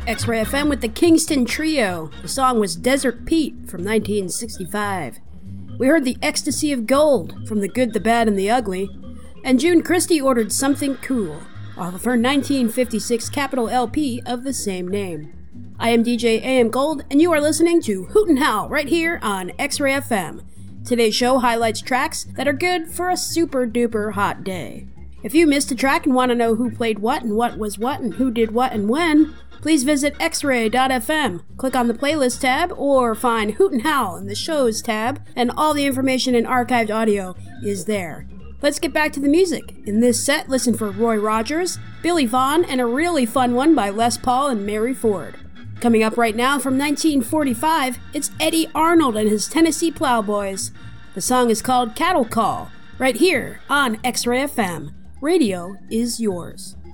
X-Ray FM with the Kingston Trio. The song was Desert Pete from 1965. We heard The Ecstasy of Gold from The Good, the Bad, and the Ugly. And June Christie ordered Something Cool off of her 1956 Capitol LP of the same name. I am DJ AM Gold, and you are listening to Hoot and Howl right here on X-Ray FM. Today's show highlights tracks that are good for a super duper hot day. If you missed a track and want to know who played what and what was what and who did what and when, please visit xray.fm, click on the playlist tab, or find Hoot and Howl in the shows tab, and all the information and archived audio is there. Let's get back to the music. In this set, listen for Roy Rogers, Billy Vaughn, and a really fun one by Les Paul and Mary Ford. Coming up right now from 1945, it's Eddie Arnold and his Tennessee Plowboys. The song is called Cattle Call, right here on X-Ray FM. Radio is yours.